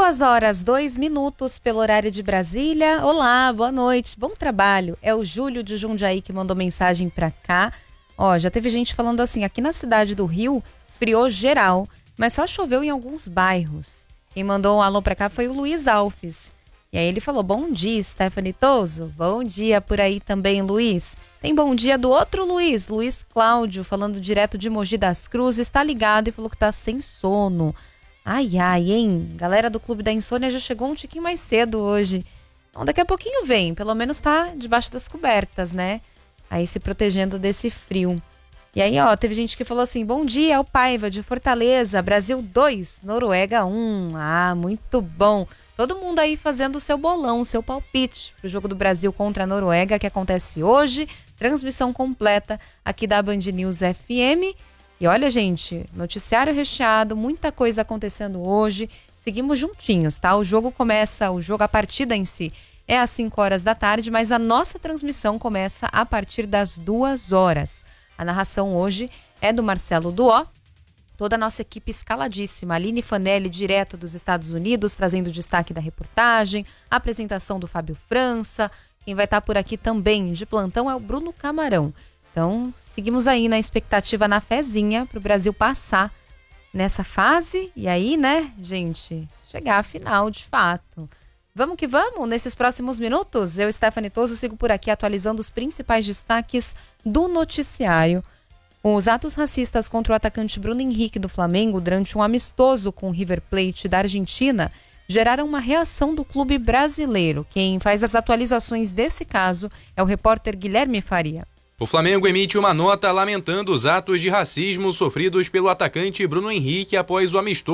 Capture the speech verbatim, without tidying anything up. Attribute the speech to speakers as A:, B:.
A: Duas horas, dois minutos pelo horário de Brasília. Olá, boa noite, bom trabalho. É o Júlio de Jundiaí que mandou mensagem pra cá. Ó, já teve gente falando assim, aqui na cidade do Rio, esfriou geral, mas só choveu em alguns bairros. Quem mandou um alô pra cá foi o Luiz Alves. E aí ele falou, bom dia, Stephanie Toso. Bom dia por aí também, Luiz. Tem bom dia do outro Luiz, Luiz Cláudio, falando direto de Mogi das Cruzes, tá ligado e falou que tá sem sono. Ai, ai, hein? Galera do Clube da Insônia já chegou um tiquinho mais cedo hoje. Então daqui a pouquinho vem, pelo menos tá debaixo das cobertas, né? Aí se protegendo desse frio. E aí, ó, teve gente que falou assim, bom dia, é o Paiva de Fortaleza, Brasil dois, Noruega um. Ah, muito bom. Todo mundo aí fazendo o seu bolão, o seu palpite pro jogo do Brasil contra a Noruega, que acontece hoje. Transmissão completa aqui da Band News F M. E olha, gente, noticiário recheado, muita coisa acontecendo hoje. Seguimos juntinhos, tá? O jogo começa, o jogo, a partida em si é às cinco horas da tarde, mas a nossa transmissão começa a partir das duas horas. A narração hoje é do Marcelo Duó. Toda a nossa equipe escaladíssima. Aline Fanelli, direto dos Estados Unidos, trazendo o destaque da reportagem. A apresentação do Fábio França. Quem vai estar por aqui também de plantão é o Bruno Camarão. Então, seguimos aí na expectativa, na fezinha, para o Brasil passar nessa fase. E aí, né, gente, chegar à final, de fato. Vamos que vamos? Nesses próximos minutos, eu, Stephanie Toso, sigo por aqui atualizando os principais destaques do noticiário. Os atos racistas contra o atacante Bruno Henrique do Flamengo durante um amistoso com o River Plate da Argentina geraram uma reação do clube brasileiro. Quem faz as atualizações desse caso é o repórter Guilherme Faria.
B: O Flamengo emite uma nota lamentando os atos de racismo sofridos pelo atacante Bruno Henrique após o amistoso